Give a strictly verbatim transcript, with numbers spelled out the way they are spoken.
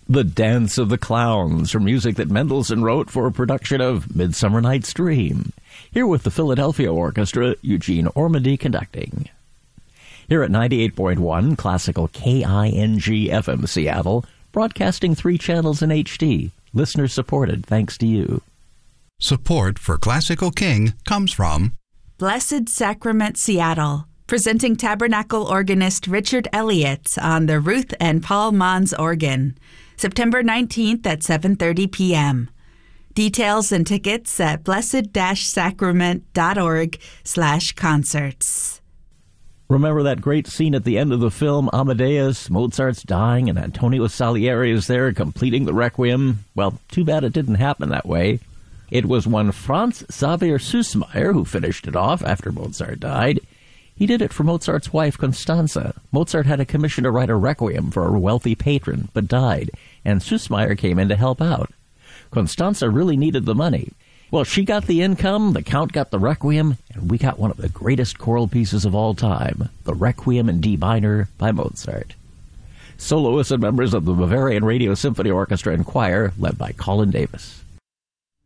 The Dance of the Clowns, from music that Mendelssohn wrote for a production of Midsummer Night's Dream. Here with the Philadelphia Orchestra, Eugene Ormandy conducting. Here at ninety-eight point one, classical K I N G F M Seattle, broadcasting three channels in H D. Listener supported, thanks to you. Support for Classical King comes from Blessed Sacrament Seattle, presenting Tabernacle organist Richard Elliott on the Ruth and Paul Mons organ, September nineteenth at seven thirty p.m. Details and tickets at blessed-sacrament.org slash concerts. Remember that great scene at the end of the film, Amadeus? Mozart's dying and Antonio Salieri is there completing the Requiem. Well, too bad it didn't happen that way. It was one Franz Xaver Süssmayr who finished it off after Mozart died. He did it for Mozart's wife, Constanza. Mozart had a commission to write a Requiem for a wealthy patron, but died, and Süssmayr came in to help out. Constanza really needed the money. Well, she got the income, the Count got the Requiem, and we got one of the greatest choral pieces of all time, the Requiem in D minor by Mozart. Soloists and members of the Bavarian Radio Symphony Orchestra and Choir, led by Colin Davis.